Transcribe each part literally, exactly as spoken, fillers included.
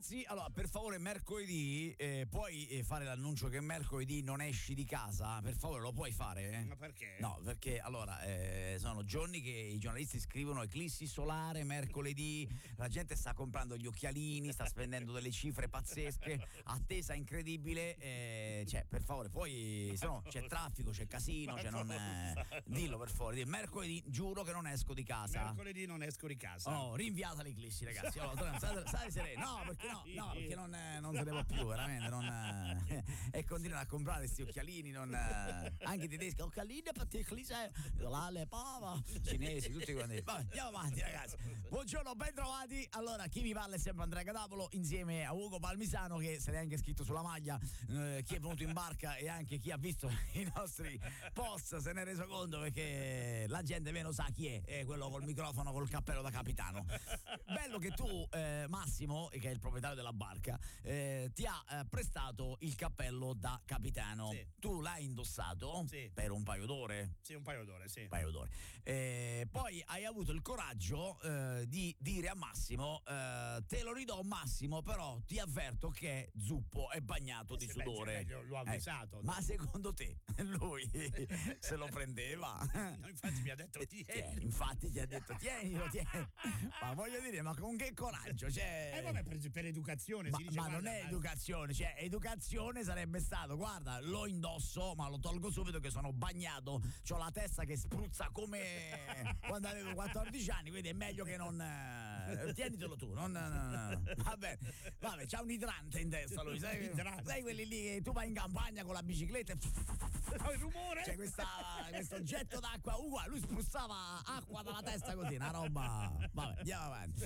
ragazzi, allora per favore mercoledì eh, puoi eh, fare l'annuncio che mercoledì non esci di casa? Per favore, lo puoi fare? Eh? Ma perché? No, perché allora eh, sono giorni che i giornalisti scrivono eclissi solare mercoledì, la gente sta comprando gli occhialini, sta spendendo delle cifre pazzesche, attesa incredibile, eh, cioè per favore, poi se no c'è traffico, c'è casino, cioè non eh, dillo per favore, dillo. Mercoledì giuro che non esco di casa. Mercoledì non esco di casa. Oh, rinviata l'eclissi, ragazzi. Allora, state, state sereni. No, perché no, no, perché non, eh, non se ne può più, veramente. Non, eh, e continuano a comprare questi occhialini, non, eh, anche i tedeschi, occhialini per te, eclisse, le pava, cinesi, tutti quanti. Vabbè, andiamo avanti, ragazzi. Buongiorno, ben trovati. Allora, chi vi parla è sempre Andrea Catapolo, insieme a Ugo Palmisano, che se l'è anche scritto sulla maglia, eh, chi è venuto in barca e anche chi ha visto i nostri post se ne è reso conto, perché la gente meno sa chi è, è quello col microfono, col cappello da capitano. Bello che tu, eh, Massimo, che è il proprietario della barca, eh, ti ha eh, prestato il cappello da capitano. Sì. Tu l'hai indossato sì. per un paio d'ore. Sì, un paio d'ore, sì. Un paio d'ore. Eh, poi hai avuto il coraggio eh, di dire a Massimo: eh, te lo ridò, Massimo, però ti avverto che zuppo è bagnato eh, di sì, sudore. Beh, l'ho avvisato. Eh, ma secondo te lui se lo prendeva? No, infatti mi ha detto tieni. Infatti ti ha detto tienilo, tieni. Ma voglio dire, ma con che coraggio? Cioè... Eh vabbè, per, per educazione ma, si dice. ma guarda, non è ma... educazione, cioè educazione sarebbe stato: guarda, lo indosso, ma lo tolgo subito che sono bagnato, c'ho la testa che spruzza come quando avevo quattordici anni, quindi è meglio che non eh, tienitelo tu, non no, no, no. Vabbè, vabbè, c'ha un idrante in testa lui, sai, sai quelli lì che tu vai in campagna con la bicicletta e il rumore, c'è questa, questo oggetto d'acqua uguale, lui spruzzava acqua dalla testa così, una roba. Vabbè, andiamo avanti.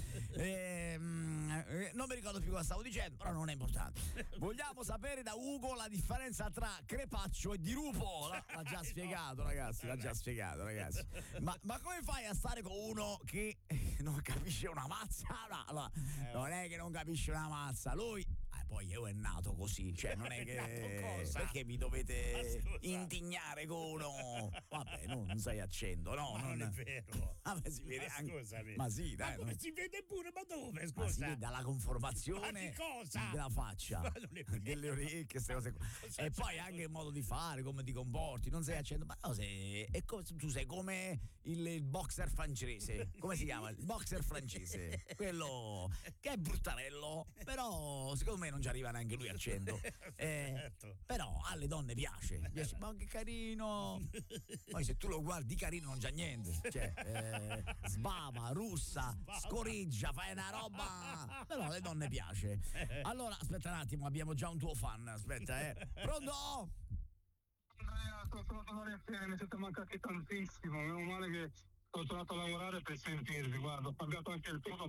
Ehm, non mi ricordo più cosa stavo dicendo, però non è importante. Vogliamo sapere da Ugo la differenza tra crepaccio e dirupo. L'ha, l'ha già spiegato, ragazzi, l'ha già spiegato, ragazzi. Ma, ma come fai a stare con uno che non capisce una mazza? No, allora, non è che non capisce una mazza, lui eh, poi io è nato così, cioè non è che perché mi dovete indignare con uno. Vabbè, no, non sei accendo, no, ma non, non è vero. Ah, ma si vede ma anche. Scusami. Ma sì, dai. Ma come non... si vede pure, ma dove? Scusa. Ma si vede dalla conformazione ma di cosa? della faccia, ma non è vero. delle orecchie, queste cose qua. E poi anche il modo di fare, come ti comporti, non sei accendo. Ma no, sei, è come, tu sei come il, il boxer francese. Come si chiama? Il boxer francese. Quello che è bruttarello, però secondo me non ci arriva neanche lui a cento. Eh, certo. Però alle donne piace, piace. Ma che carino. Poi se tu lo guardi carino non c'è niente, cioè eh, sbava, russa, sbava. Scoriggia, fai una roba, però alle donne piace. Allora aspetta un attimo, abbiamo già un tuo fan, aspetta, eh. Pronto? Andrea, sono tornato a reazione, mi siete mancati tantissimo, meno male che sono tornato a lavorare per sentirvi, guarda, ho pagato anche il turno